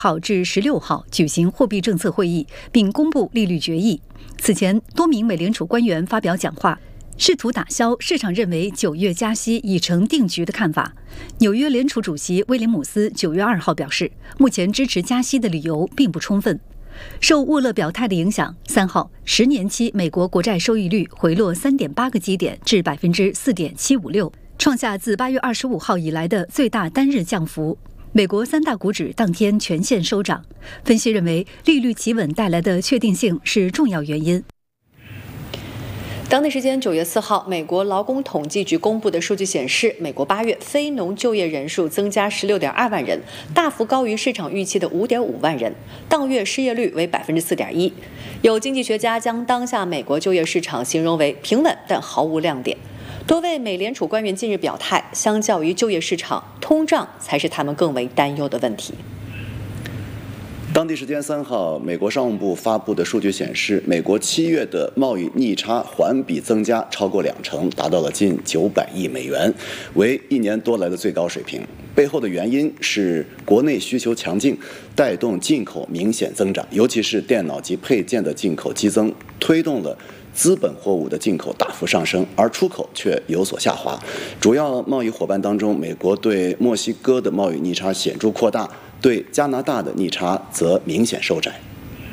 号至16号举行货币政策会议，并公布利率决议。此前，多名美联储官员发表讲话，试图打消市场认为9月加息已成定局的看法。纽约联储主席威廉姆斯9月2号表示，目前支持加息的理由并不充分。受沃勒表态的影响，3号10年期美国国债收益率回落3.8个基点至4.756%，创下自8月25号以来的最大单日降幅。美国3大股指当天全线收涨。分析认为，利率企稳带来的确定性是重要原因。 当地时间9月4号，美国劳工统计局公布的数据显示，美国8月非农就业人数增加16.2万人，大幅高于市场预期的5.5万人，当月失业率为4.1%。有经济学家将当下美国就业市场形容为平稳但毫无亮点。多位美联储官员近日表态，相较于就业市场，通胀才是他们更为担忧的问题。 当地时间3号，美国商务部发布的数据显示，美国7月的贸易逆差环比增加超过20%，达到了近900亿美元，为1年多来的最高水平。背后的原因是国内需求强劲，带动进口明显增长，尤其是电脑及配件的进口激增，推动了资本货物的进口大幅上升，而出口却有所下滑。主要贸易伙伴当中，美国对墨西哥的贸易逆差显著扩大，对加拿大的逆差则明显收窄。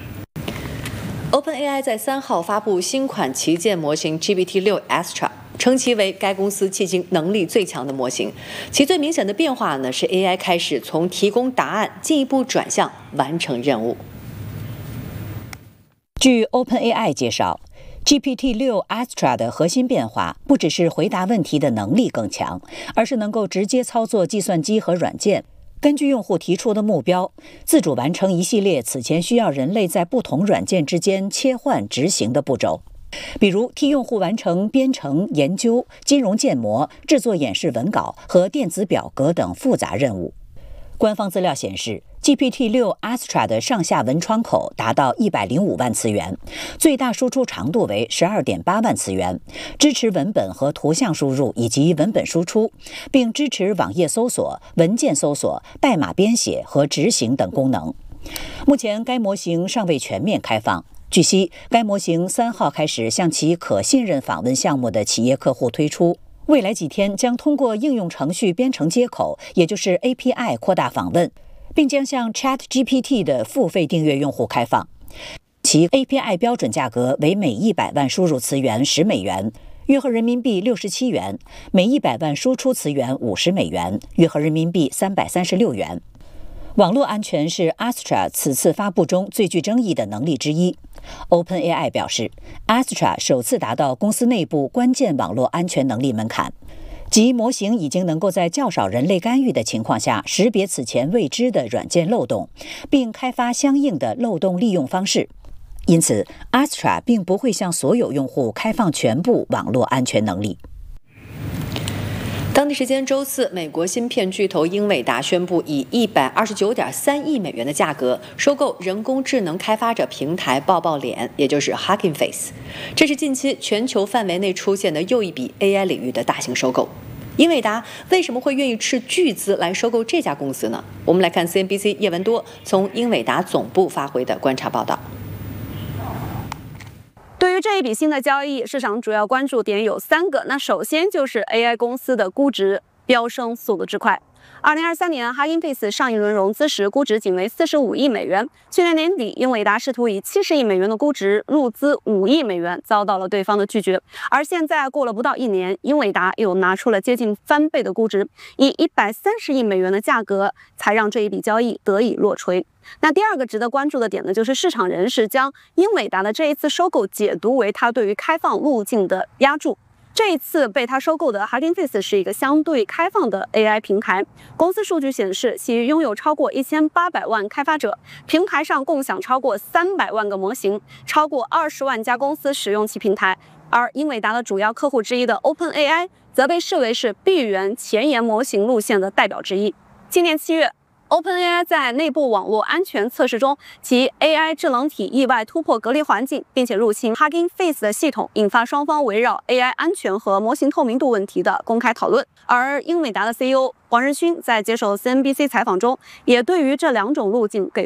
OpenAI 在3号发布新款旗舰模型 GPT-6 Astra， 称其为该公司迄今能力最强的模型。其最明显的变化呢，是 AI 开始从提供答案进一步转向完成任务。 据 OpenAI 介绍，GPT-6 Astra 的核心变化不只是回答问题的能力更强，而是能够直接操作计算机和软件，根据用户提出的目标，自主完成一系列此前需要人类在不同软件之间切换执行的步骤，比如替用户完成编程、研究、金融建模、制作演示文稿和电子表格等复杂任务。官方资料显示，GPT-6 Astra 的上下文窗口达到105万词元，最大输出长度为12.8万词元，支持文本和图像输入以及文本输出，并支持网页搜索、文件搜索、代码编写和执行等功能。目前该模型尚未全面开放。据悉，该模型3号开始向其可信任访问项目的企业客户推出，未来几天将通过应用程序编程接口，也就是 API 扩大访问，并将向 ChatGPT 的付费订阅用户开放。其 API 标准价格为每100万输入词元10美元，约合人民币67元；每100万输出词元50美元，约合人民币336元。网络安全是 Astra 此次发布中最具争议的能力之一。OpenAI 表示 ，Astra 首次达到公司内部关键网络安全能力门槛，即模型已经能够在较少人类干预的情况下识别此前未知的软件漏洞，并开发相应的漏洞利用方式。因此 ，Astra 并不会向所有用户开放全部网络安全能力。 当地时间周四，美国芯片巨头英伟达宣布以129.3亿美元的价格收购人工智能开发者平台抱抱脸，也就是 Hugging Face。这是近期全球范围内出现的又一笔 AI 领域的大型收购。英伟达为什么会愿意斥巨资来收购这家公司呢？我们来看 CNBC 叶文多从英伟达总部发回的观察报道。 对于这一笔新的交易，市场主要关注点有3个。那首先就是 AI 公司的估值飙升速度之快。2023年 Hugging Face 上一轮融资时估值仅为45亿美元，去年年底英伟达试图以70亿美元的估值入资5亿美元，遭到了对方的拒绝。而现在过了不到1年，英伟达又拿出了接近翻倍的估值，以130亿美元的价格才让这一笔交易得以落锤。那第二个值得关注的点呢，就是市场人士将英伟达的这一次收购解读为它对于开放路径的押注。这一次被它收购的 Hugging Face 是一个相对开放的 AI 平台。公司数据显示，其拥有超过1800万开发者，平台上共享超过300万个模型，超过20万家公司使用其平台。而英伟达的主要客户之一的 OpenAI 则被视为是闭源前沿模型路线的代表之一。今年7月，OpenAI 在内部网络安全测试中，其 AI 智能体意外突破隔离环境，并且入侵 Hugging Face 的系统，引发双方围绕 AI 安全和模型透明度问题的公开讨论。而英伟达的 CEO 黄仁勋在接受 CNBC 采访中，也对于这2种路径给